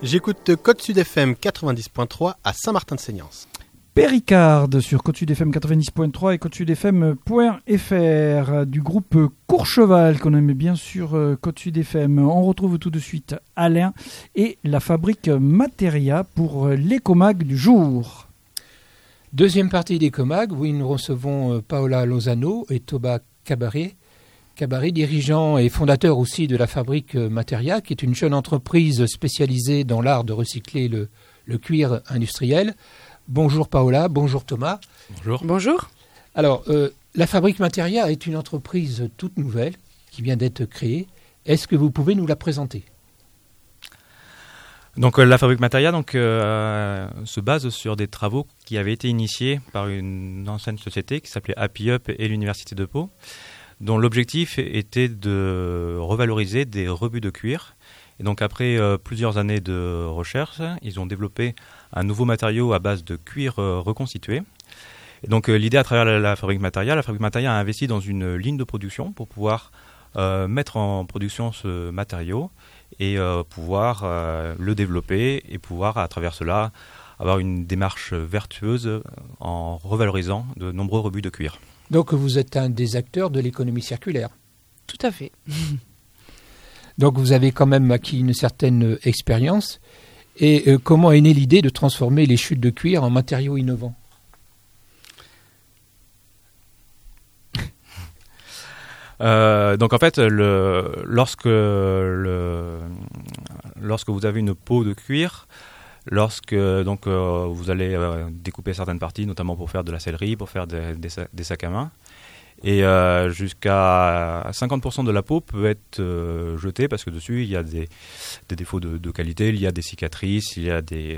J'écoute Côte Sud FM 90.3 à Saint-Martin-de-Seignance. Péricard sur Côte Sud FM 90.3 et Côte Sud FM.fr du groupe Courchevel qu'on aime bien sur Côte Sud FM. On retrouve tout de suite Alain et la fabrique Materia pour l'écomag du jour. Deuxième partie d'Ecomag, où nous recevons Paola Lozano et Thomas Cabaret, dirigeant et fondateur aussi de la fabrique Materia, qui est une jeune entreprise spécialisée dans l'art de recycler le cuir industriel. Bonjour Paola, bonjour Thomas. Bonjour. Bonjour. Alors, la fabrique Materia est une entreprise toute nouvelle qui vient d'être créée. Est-ce que vous pouvez nous la présenter ? Donc la fabrique Materia se base sur des travaux qui avaient été initiés par une ancienne société qui s'appelait Happy Up et l'Université de Pau, dont l'objectif était de revaloriser des rebuts de cuir. Et donc après plusieurs années de recherche, ils ont développé un nouveau matériau à base de cuir reconstitué. Et donc l'idée à travers la fabrique Materia a investi dans une ligne de production pour pouvoir mettre en production ce matériau et pouvoir le développer et pouvoir à travers cela avoir une démarche vertueuse en revalorisant de nombreux rebuts de cuir. Donc vous êtes un des acteurs de l'économie circulaire. Tout à fait. Donc vous avez quand même acquis une certaine expérience. Et comment est née l'idée de transformer les chutes de cuir en matériaux innovants ? Donc en fait, lorsque vous avez une peau de cuir, lorsque vous allez découper certaines parties, notamment pour faire de la sellerie, pour faire des sacs à main, et jusqu'à 50% de la peau peut être jetée parce que dessus il y a des défauts de qualité, il y a des cicatrices, il y a des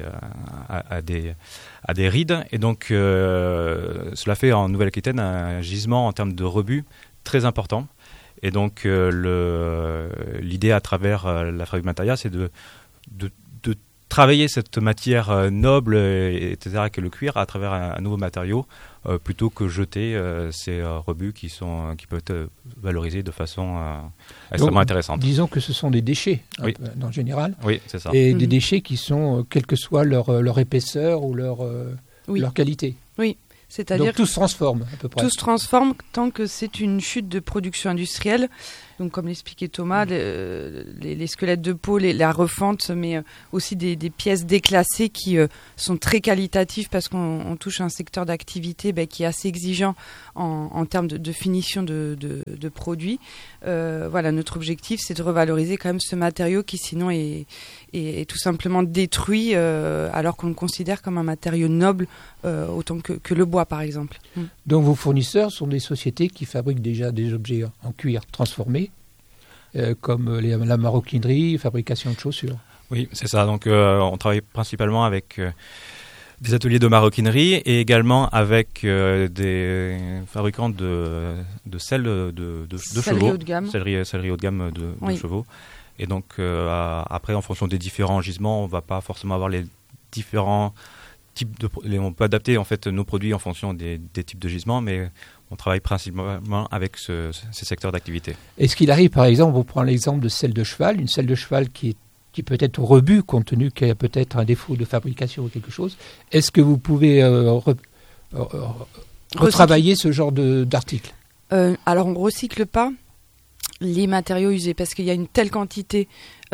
rides, et donc cela fait en Nouvelle-Aquitaine un gisement en termes de rebut très important. Et donc l'idée à travers la fabrique Materia, c'est de travailler cette matière noble, etc., que le cuir, à travers un nouveau matériau, plutôt que jeter ces rebuts qui peuvent être valorisés de façon extrêmement intéressante. Disons que ce sont des déchets, oui, en général. Oui, c'est ça. Et des déchets qui sont, quelle que soit leur épaisseur ou leur qualité. Oui. C'est-à-dire donc tout se transforme à peu près. Tout se transforme tant que c'est une chute de production industrielle. Donc comme l'expliquait Thomas, les squelettes de peau, la refente, mais aussi des pièces déclassées qui sont très qualitatives parce qu'on touche un secteur d'activité qui est assez exigeant en termes de finition de produits. Voilà, notre objectif, c'est de revaloriser quand même ce matériau qui sinon est tout simplement détruit alors qu'on le considère comme un matériau noble autant que le bois par exemple. Donc vos fournisseurs sont des sociétés qui fabriquent déjà des objets en cuir transformés comme la maroquinerie, fabrication de chaussures. Oui, c'est ça. Donc on travaille principalement avec des ateliers de maroquinerie et également avec des fabricants de selles de chevaux, haut de gamme. Sellerie haut de gamme de chevaux. Et donc après, en fonction des différents gisements, on ne va pas forcément avoir les différents types on peut adapter en fait nos produits en fonction des types de gisements, mais on travaille principalement avec ces secteurs d'activité. Est-ce qu'il arrive, par exemple, on prend l'exemple de selle de cheval, une selle de cheval qui peut être au rebut compte tenu qu'il y a peut-être un défaut de fabrication ou quelque chose. Est-ce que vous pouvez retravailler ce genre d'article ? Alors on ne recycle pas les matériaux usés parce qu'il y a une telle quantité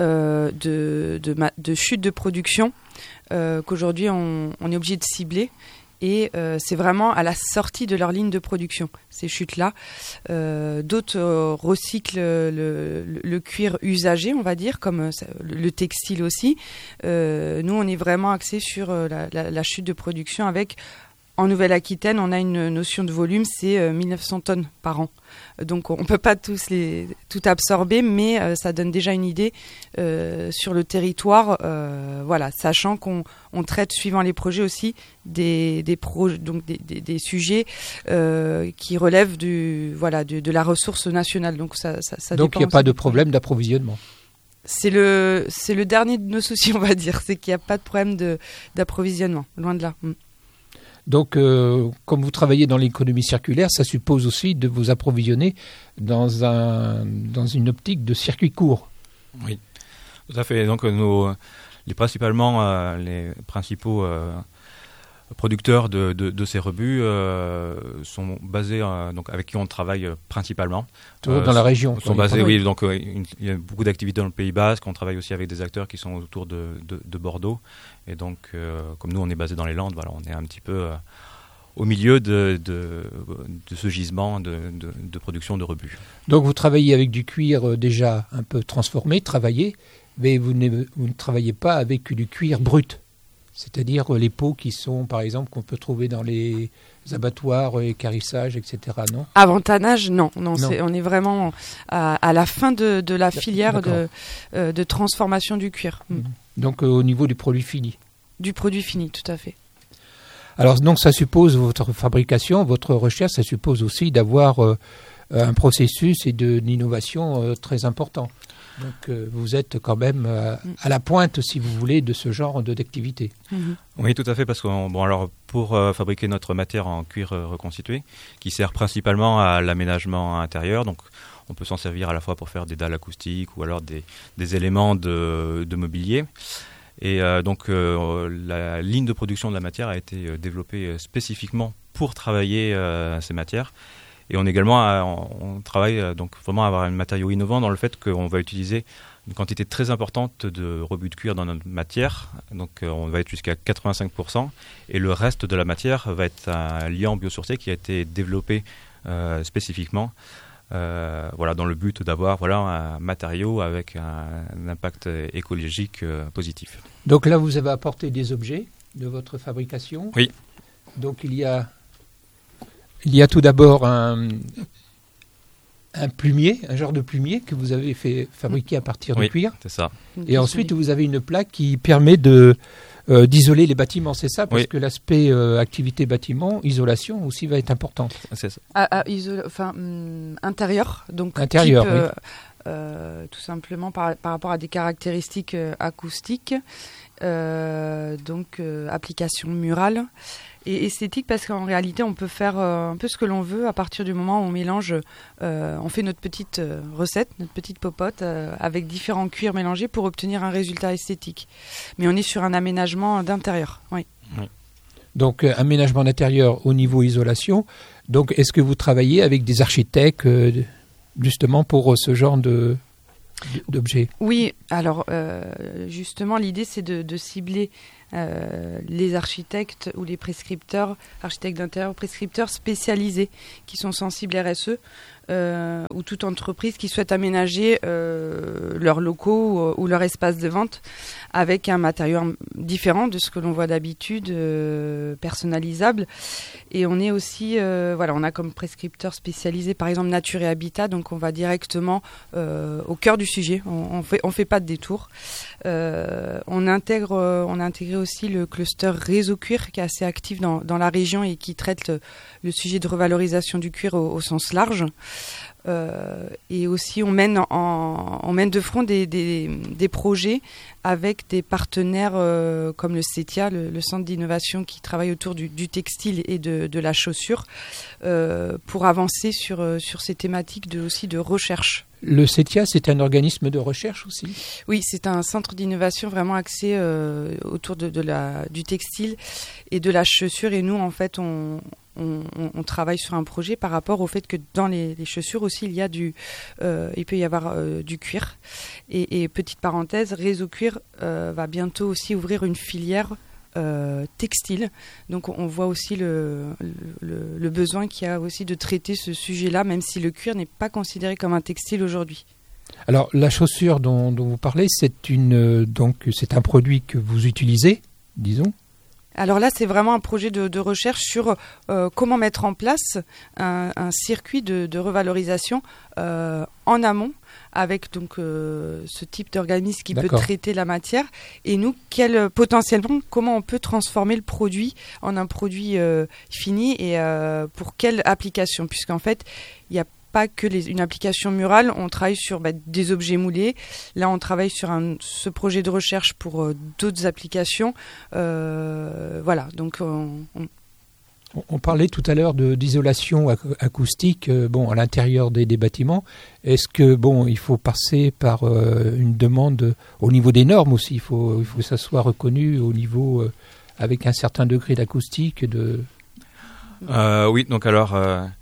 de chutes de production qu'aujourd'hui on est obligé de cibler. Et c'est vraiment à la sortie de leur ligne de production, ces chutes-là. D'autres recyclent le cuir usagé, on va dire, comme le textile aussi. Nous, on est vraiment axés sur la chute de production avec... En Nouvelle-Aquitaine, on a une notion de volume, c'est 1900 tonnes par an. Donc on ne peut pas tout absorber, mais ça donne déjà une idée sur le territoire, sachant qu'on traite, suivant les projets aussi, des sujets qui relèvent de la ressource nationale. Donc, donc il n'y a pas de problème d'approvisionnement. C'est le dernier de nos soucis, on va dire, c'est qu'il n'y a pas de problème d'approvisionnement, loin de là. Donc, comme vous travaillez dans l'économie circulaire, ça suppose aussi de vous approvisionner dans une optique de circuit court. Oui, tout à fait. Donc, les principaux producteurs de ces rebuts sont basés, donc avec qui on travaille principalement. Toujours dans la région. Sont basés, oui, donc il y a beaucoup d'activités dans le Pays Basque. On travaille aussi avec des acteurs qui sont autour de Bordeaux. Et donc, comme nous, on est basé dans les Landes, voilà, on est un petit peu au milieu de ce gisement de production de rebuts. Donc, vous travaillez avec du cuir déjà un peu transformé, travaillé, mais vous ne travaillez pas avec du cuir brut. C'est-à-dire les peaux qui sont, par exemple, qu'on peut trouver dans les abattoirs, équarrissages, etc., non ? Avantanage, non. On est vraiment à la fin de la filière de transformation du cuir. Donc au niveau du produit fini ? Du produit fini, tout à fait. Alors donc ça suppose, votre fabrication, votre recherche, ça suppose aussi d'avoir un processus et de l'innovation très important. Donc vous êtes quand même à la pointe, si vous voulez, de ce genre d'activité. Oui, tout à fait, parce que pour fabriquer notre matière en cuir reconstitué, qui sert principalement à l'aménagement intérieur, donc on peut s'en servir à la fois pour faire des dalles acoustiques ou alors des éléments de mobilier. Et donc la ligne de production de la matière a été développée spécifiquement pour travailler ces matières. Et on travaille donc vraiment à avoir un matériau innovant dans le fait qu'on va utiliser une quantité très importante de rebut de cuir dans notre matière. Donc on va être jusqu'à 85%. Et le reste de la matière va être un liant biosourcé qui a été développé spécifiquement dans le but d'avoir un matériau avec un impact écologique positif. Donc là, vous avez apporté des objets de votre fabrication. Oui. Donc il y a tout d'abord un plumier, un genre de plumier que vous avez fait fabriquer à partir de cuir. C'est ça. Et ensuite, vous avez une plaque qui permet d'isoler les bâtiments, c'est ça ? Parce que l'aspect activité bâtiment, isolation aussi va être importante. C'est ça. Intérieur. Donc intérieur, tout simplement par rapport à des caractéristiques acoustiques, application murale. Et esthétique parce qu'en réalité on peut faire un peu ce que l'on veut à partir du moment où on mélange, on fait notre petite recette, notre petite popote avec différents cuirs mélangés pour obtenir un résultat esthétique. Mais on est sur un aménagement d'intérieur, oui. Donc aménagement d'intérieur au niveau isolation. Donc est-ce que vous travaillez avec des architectes justement pour ce genre d'objets ? Oui, alors justement l'idée c'est de cibler les architectes ou les prescripteurs, architectes d'intérieur, prescripteurs spécialisés qui sont sensibles RSE ou toute entreprise qui souhaite aménager leurs locaux ou leur espace de vente avec un matériau différent de ce que l'on voit d'habitude, personnalisable. Et on est aussi, on a comme prescripteur spécialisé par exemple Nature et Habitat, donc on va directement au cœur du sujet, on fait pas de détour. On a intégré aussi le cluster Réseau Cuir qui est assez actif dans la région et qui traite le sujet de revalorisation du cuir au sens large. Et aussi on mène de front des projets avec des partenaires comme le CETIA, le centre d'innovation qui travaille autour du textile et de la chaussure, pour avancer sur ces thématiques de recherche. Le CETIA, c'est un organisme de recherche aussi ? Oui, c'est un centre d'innovation vraiment axé autour du textile et de la chaussure. Et nous, en fait, on travaille sur un projet par rapport au fait que dans les chaussures aussi, il peut y avoir du cuir. Et petite parenthèse, Réseau Cuir va bientôt aussi ouvrir une filière textile. Donc on voit aussi le besoin qu'il y a aussi de traiter ce sujet-là, même si le cuir n'est pas considéré comme un textile aujourd'hui. Alors la chaussure dont vous parlez, c'est un produit que vous utilisez, disons. Alors là, c'est vraiment un projet de recherche sur comment mettre en place un circuit de revalorisation en amont avec donc ce type d'organisme qui peut traiter la matière et nous, potentiellement, comment on peut transformer le produit en un produit fini et pour quelle application, puisqu'en fait, il n'y a pas que une application murale, on travaille sur des objets moulés. Là, on travaille sur ce projet de recherche pour d'autres applications. Donc On parlait tout à l'heure d'isolation acoustique à l'intérieur des bâtiments. Est-ce que il faut passer par une demande au niveau des normes aussi? Il faut que ça soit reconnu au niveau avec un certain degré d'acoustique Oui, donc alors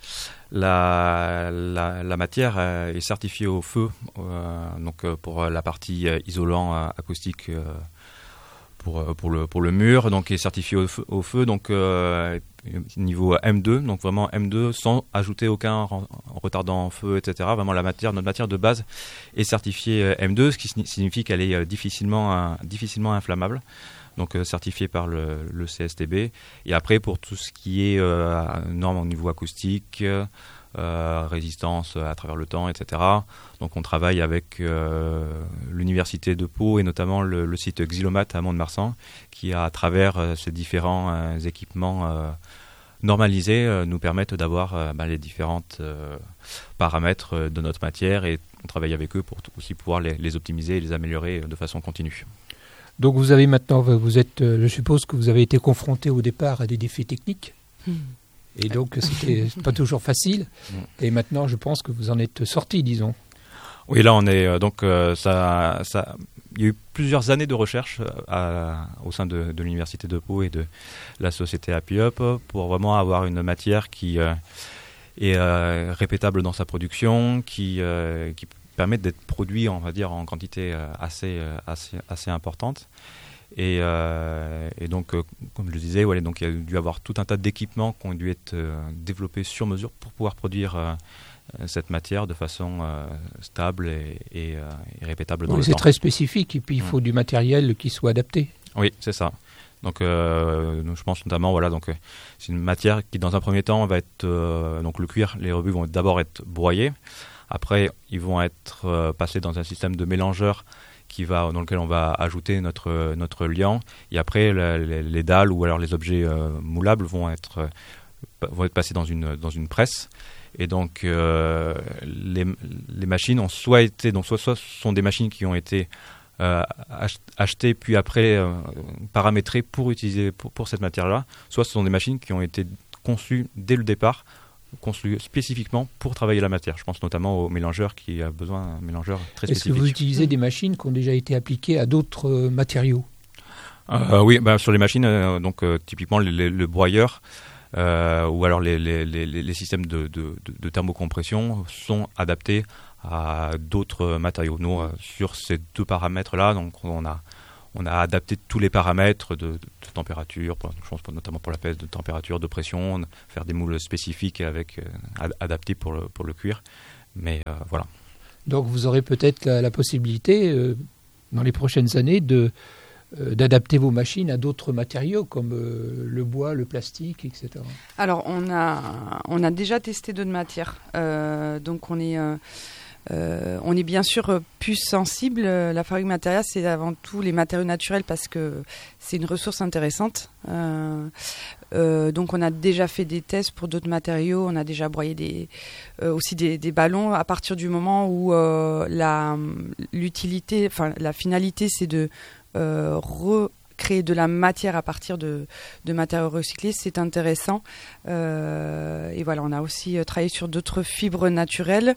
la matière est certifiée au feu, pour la partie isolant acoustique. Pour le mur, donc est certifié au feu, donc niveau M2, donc vraiment M2 sans ajouter aucun retardant en feu, etc. Vraiment notre matière de base est certifiée M2, ce qui signifie qu'elle est difficilement inflammable, donc certifiée par le CSTB. Et après pour tout ce qui est normes au niveau acoustique, résistance à travers le temps, etc. Donc on travaille avec l'université de Pau et notamment le site Xilomat à Mont-de-Marsan qui à travers ces différents équipements normalisés nous permettent d'avoir les différentes paramètres de notre matière, et on travaille avec eux pour aussi pouvoir les optimiser et les améliorer de façon continue. Donc vous avez maintenant, je suppose que vous avez été confronté au départ à des défis techniques. Et donc, c'était pas toujours facile. Et maintenant, je pense que vous en êtes sorti, disons. Oui, là, on est il y a eu plusieurs années de recherche au sein de l'université de Pau et de la société Happy Up pour vraiment avoir une matière qui est répétable dans sa production, qui permet d'être produit, on va dire, en quantité assez importante. Et donc, comme je le disais, donc il y a dû avoir tout un tas d'équipements qui ont dû être développés sur mesure pour pouvoir produire cette matière de façon stable et répétable dans le temps. C'est très spécifique, et puis il faut du matériel qui soit adapté. Oui, c'est ça. Donc, je pense notamment, donc c'est une matière qui, dans un premier temps, va être donc le cuir, les rebuts vont d'abord être broyés. Après, ils vont être passés dans un système de mélangeur dans lequel on va ajouter notre liant, et après les dalles ou alors les objets moulables vont être passés dans une presse, et donc les machines ont soit ce sont des machines qui ont été achetées puis après paramétrées pour utiliser pour cette matière-là, soit ce sont des machines qui ont été conçues dès le départ, conçu spécifiquement pour travailler la matière. Je pense notamment au mélangeur qui a besoin d'un mélangeur très spécifique. Est-ce que vous utilisez des machines qui ont déjà été appliquées à d'autres matériaux? Oui, sur les machines, typiquement le broyeur ou alors les systèmes de thermocompression sont adaptés à d'autres matériaux. Nous, sur ces deux paramètres-là, donc on a adapté tous les paramètres de température, je pense notamment pour la pèse de température, de pression, faire des moules spécifiques adaptés pour le cuir. Mais voilà. Donc vous aurez peut-être la possibilité, dans les prochaines années, d'adapter vos machines à d'autres matériaux comme le bois, le plastique, etc. Alors on a déjà testé d'autres matières. Donc on est bien sûr plus sensible. La fabrique matérielle, c'est avant tout les matériaux naturels parce que c'est une ressource intéressante. Donc on a déjà fait des tests pour d'autres matériaux. On a déjà broyé aussi des ballons à partir du moment où la finalité, c'est de recréer de la matière à partir de matériaux recyclés. C'est intéressant. Et voilà, on a aussi travaillé sur d'autres fibres naturelles.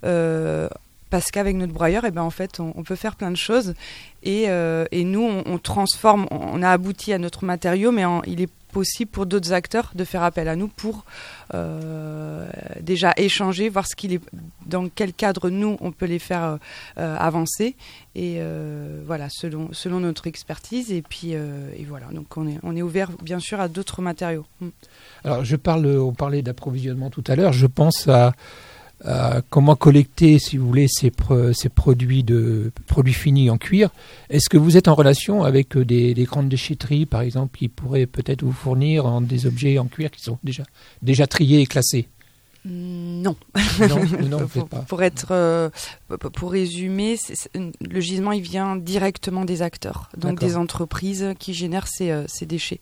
Parce qu'avec notre broyeur, en fait, on peut faire plein de choses. Et nous, on transforme, on a abouti à notre matériau, mais il est possible pour d'autres acteurs de faire appel à nous pour déjà échanger, voir dans quel cadre nous, on peut les faire avancer. Et voilà, selon notre expertise. Et puis, et voilà, donc on est ouvert, bien sûr, à d'autres matériaux. Alors, on parlait d'approvisionnement tout à l'heure. Je pense à comment collecter, si vous voulez, ces produits finis en cuir. Est-ce que vous êtes en relation avec des grandes déchetteries, par exemple, qui pourraient peut-être vous fournir des objets en cuir qui sont déjà triés et classés? Non. Non, vous faites pas. Pour résumer, le gisement, il vient directement des acteurs, donc des entreprises qui génèrent ces déchets.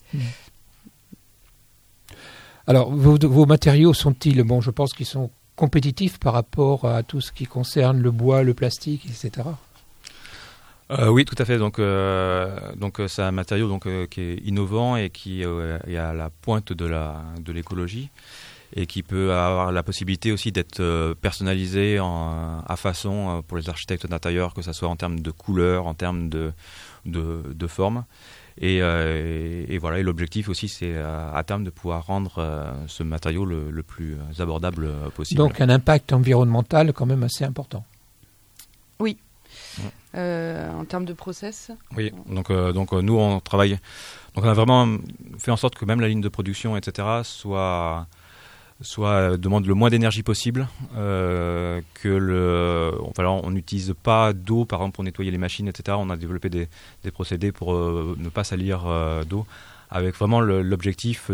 Alors, vos matériaux sont-ils, je pense qu'ils sont compétitifs par rapport à tout ce qui concerne le bois, le plastique, etc. Oui, tout à fait. Donc c'est un matériau qui est innovant et qui est à la pointe de l'écologie et qui peut avoir la possibilité aussi d'être personnalisé à façon pour les architectes d'intérieur, que ce soit en termes de couleur, en termes de forme. Et voilà. Et l'objectif aussi, c'est à terme de pouvoir rendre ce matériau le plus abordable possible. Donc un impact environnemental quand même assez important. Oui. En termes de process. Oui. Donc nous on travaille. Donc on a vraiment fait en sorte que même la ligne de production, etc., demande le moins d'énergie possible, on n'utilise pas d'eau par exemple pour nettoyer les machines, etc. On a développé des procédés pour ne pas salir d'eau, avec vraiment l'objectif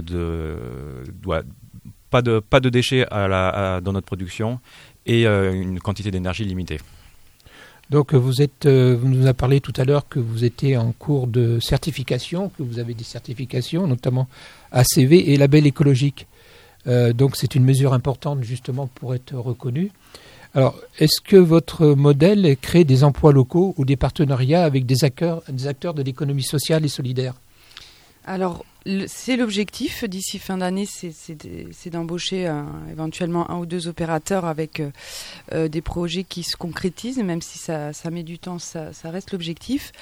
pas de déchets dans notre production et une quantité d'énergie limitée. Donc vous nous avez parlé tout à l'heure que vous étiez en cours de certification, que vous avez des certifications, notamment ACV et label écologique. Donc c'est une mesure importante justement pour être reconnu. Alors, est-ce que votre modèle crée des emplois locaux ou des partenariats avec des acteurs de l'économie sociale et solidaire ? Alors, c'est l'objectif d'ici fin d'année, c'est d'embaucher éventuellement 1 ou 2 opérateurs avec des projets qui se concrétisent, même si ça met du temps, ça reste l'objectif.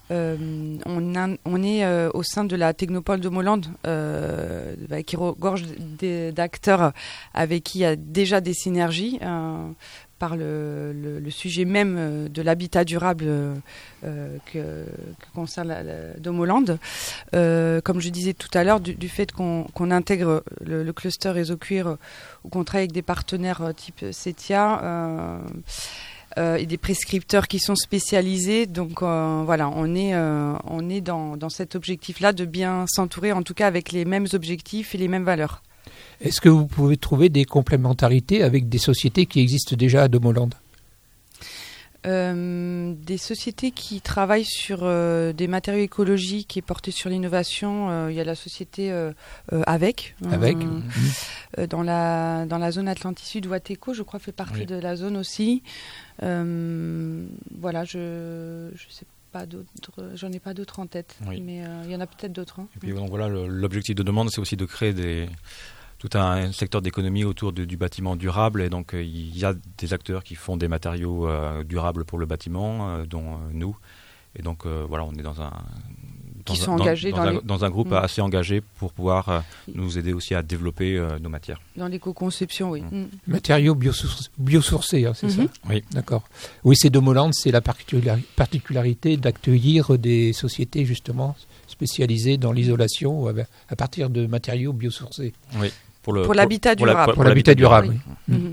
On est au sein de la Technopole de Mollande, qui regorge d'acteurs avec qui il y a déjà des synergies par le sujet même de l'habitat durable que concerne de Mollande. Comme je disais tout à l'heure, du fait qu'on intègre le cluster réseau cuir ou qu'on travaille avec des partenaires type CETIA, et des prescripteurs qui sont spécialisés. Donc voilà, on est dans cet objectif-là de bien s'entourer, en tout cas avec les mêmes objectifs et les mêmes valeurs. Est-ce que vous pouvez trouver des complémentarités avec des sociétés qui existent déjà à De Mollande ? Des sociétés qui travaillent sur des matériaux écologiques et portés sur l'innovation. Il y a la société Avec. Dans la zone Atlantique Sud, Wateco, je crois, fait partie de la zone aussi. Voilà, je sais pas d'autres, j'en ai pas d'autres en tête, mais il y en a peut-être d'autres. Et puis donc, voilà, l'objectif de demande, c'est aussi de créer tout un secteur d'économie autour du bâtiment durable, et donc il y a des acteurs qui font des matériaux durables pour le bâtiment, dont nous, et donc voilà, on est dans un groupe assez engagé pour pouvoir nous aider aussi à développer nos matières. Dans l'éco-conception, oui. Matériaux biosourcés, c'est ça ? Oui. D'accord. Oui, c'est De Mollande, c'est la particularité d'accueillir des sociétés justement spécialisées dans l'isolation à partir de matériaux biosourcés. Oui. Pour l'habitat durable. Pour l'habitat durable, oui. Mm-hmm.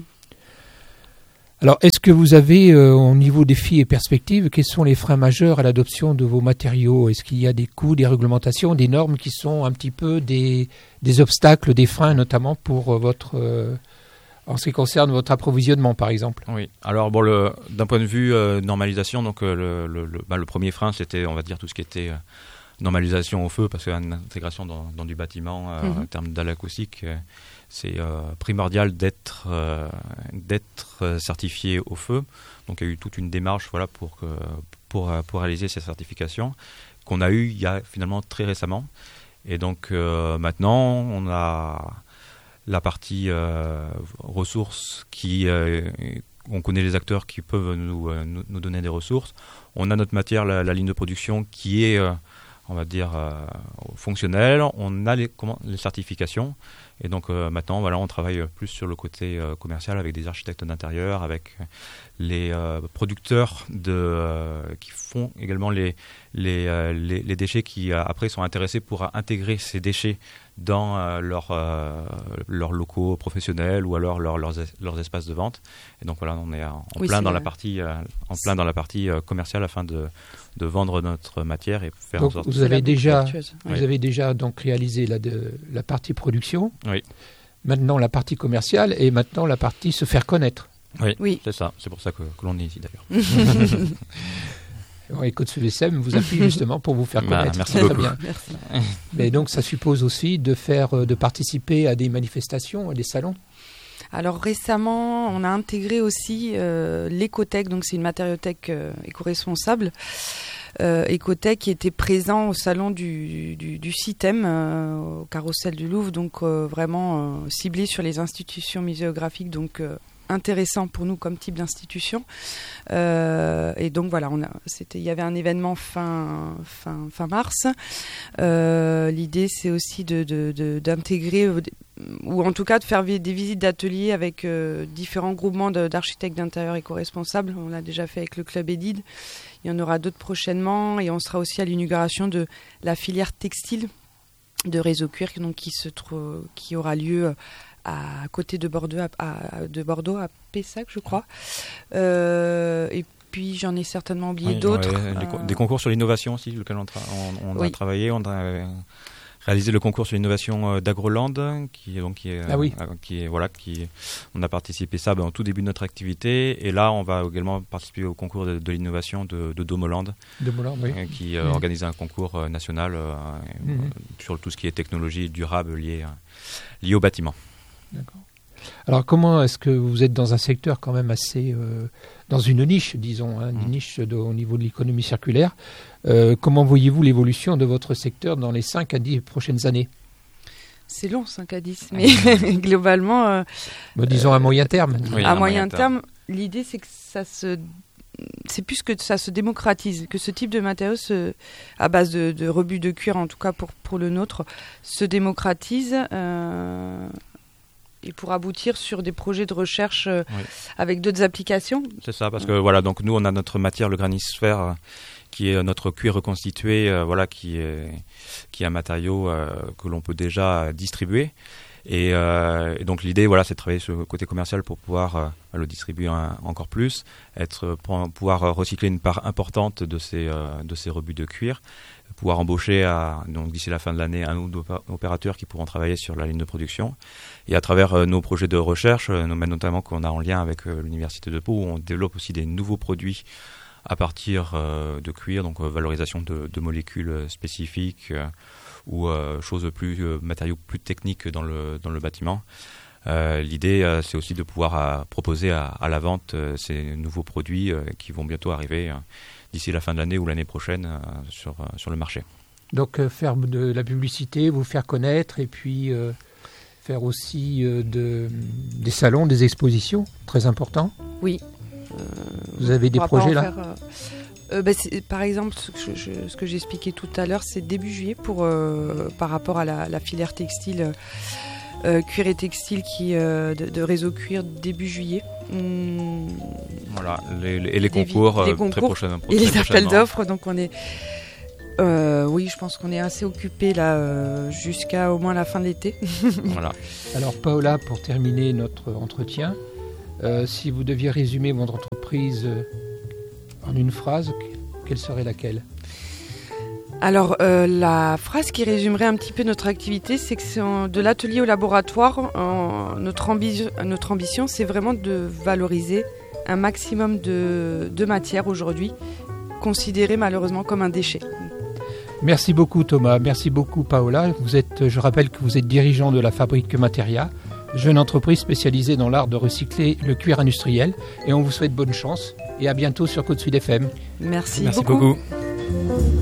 Alors, est-ce que vous avez, au niveau défis et perspectives, quels sont les freins majeurs à l'adoption de vos matériaux ? Est-ce qu'il y a des coûts, des réglementations, des normes qui sont un petit peu des obstacles, des freins, notamment pour en ce qui concerne votre approvisionnement, par exemple ? Oui. Alors, d'un point de vue normalisation, donc le premier frein, c'était, on va dire, tout ce qui était normalisation au feu, parce que l'intégration dans du bâtiment, en termes d'acoustique, c'est primordial d'être certifié au feu. Donc il y a eu toute une démarche pour réaliser ces certifications qu'on a eu il y a finalement très récemment. Et donc maintenant on a la partie ressources on connaît les acteurs qui peuvent nous donner des ressources. On a notre matière, la ligne de production qui est on va dire fonctionnelle. On a les certifications. Et donc maintenant, voilà, on travaille plus sur le côté commercial avec des architectes d'intérieur, avec les producteurs qui font également les déchets, qui après sont intéressés pour intégrer ces déchets dans leurs locaux professionnels ou alors leurs espaces de vente. Et donc voilà, on est en plein dans la partie commerciale afin de vendre notre matière et faire donc en sorte. Vous avez déjà donc réalisé la partie production. Oui. Maintenant la partie commerciale et maintenant la partie se faire connaître. Oui. C'est ça. C'est pour ça que l'on est ici d'ailleurs. Et Côte-Sud-SM vous appuie justement pour vous faire connaître. Merci beaucoup. Bien. Merci. Mais donc ça suppose aussi de participer à des manifestations, à des salons. Alors récemment, on a intégré aussi l'Ecotech, donc c'est une matériothèque éco-responsable Ecotech qui était présent au salon du CITEM, au Carrousel du Louvre, donc vraiment ciblé sur les institutions muséographiques, donc intéressant pour nous comme type d'institution. Et donc voilà, il y avait un événement fin mars. L'idée, c'est aussi d'intégrer, ou en tout cas de faire des visites d'ateliers avec différents groupements d'architectes d'intérieur éco-responsables. On l'a déjà fait avec le Club Edid. Il y en aura d'autres prochainement. Et on sera aussi à l'inauguration de la filière textile de Réseau Cuir, donc qui aura lieu à côté de Bordeaux, à Pessac, je crois. Et puis j'en ai certainement oublié d'autres. Des concours sur l'innovation aussi, lequel on a travaillé. On a réalisé le concours sur l'innovation d'Agroland, on a participé ça en tout début de notre activité. Et là, on va également participer au concours de l'innovation de Domoland, qui organise un concours national sur tout ce qui est technologie durable liée au bâtiment. D'accord. Alors comment est-ce que vous êtes dans un secteur quand même assez dans une niche, disons, une niche au niveau de l'économie circulaire. Comment voyez-vous l'évolution de votre secteur dans les 5 à 10 prochaines années ? C'est long, 5 à 10, mais globalement... disons à moyen terme. Oui, à moyen terme, l'idée c'est que c'est plus que ça se démocratise, que ce type de matériaux, à base de rebut de cuir, en tout cas pour le nôtre, se démocratise... et pour aboutir sur des projets de recherche avec d'autres applications. C'est ça, parce que donc nous on a notre matière, le granisphère, qui est notre cuir reconstitué, qui est un matériau que l'on peut déjà distribuer. Et donc l'idée, c'est de travailler sur le côté commercial pour pouvoir le distribuer encore plus, pouvoir recycler une part importante de ces rebuts de cuir, pouvoir embaucher donc d'ici la fin de l'année un ou deux opérateurs qui pourront travailler sur la ligne de production. Et à travers nos projets de recherche, notamment qu'on a en lien avec l'Université de Pau, où on développe aussi des nouveaux produits à partir de cuir, donc valorisation de molécules spécifiques ou matériaux plus techniques dans le bâtiment. L'idée, c'est aussi de pouvoir proposer à la vente ces nouveaux produits qui vont bientôt arriver d'ici la fin de l'année ou l'année prochaine sur le marché. Donc faire de la publicité, vous faire connaître et puis faire aussi des salons, des expositions, très important. Oui. Vous avez des projets là par exemple, ce que j'expliquais tout à l'heure, c'est début juillet par rapport à la filière textile, cuir et textile de Réseau Cuir début juillet. Voilà, les concours très prochainement. Et les appels d'offres, donc on est... oui, je pense qu'on est assez occupés là jusqu'à au moins la fin de l'été. Voilà. Alors Paola, pour terminer notre entretien, si vous deviez résumer votre entreprise en une phrase, quelle serait laquelle ? Alors la phrase qui résumerait un petit peu notre activité, c'est que c'est de l'atelier au laboratoire. Notre ambition, c'est vraiment de valoriser un maximum de matière aujourd'hui, considérée malheureusement comme un déchet. Merci beaucoup Thomas, merci beaucoup Paola. Je rappelle que vous êtes dirigeant de la fabrique Materia, jeune entreprise spécialisée dans l'art de recycler le cuir industriel. Et on vous souhaite bonne chance et à bientôt sur Côte Sud FM. Merci beaucoup.